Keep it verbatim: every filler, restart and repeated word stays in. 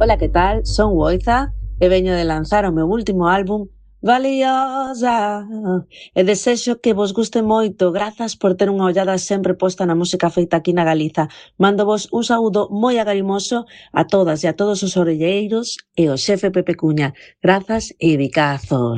Ola, que tal? Son Woiza e veño de lanzar o meu último álbum Valiosa e desexo que vos guste moito. Grazas por ter unha ollada sempre posta na música feita aquí na Galiza. Mándovos un saúdo moi agarimoso a todas e a todos os orelleiros e o xefe Pepe Cuña. Grazas e bicazos.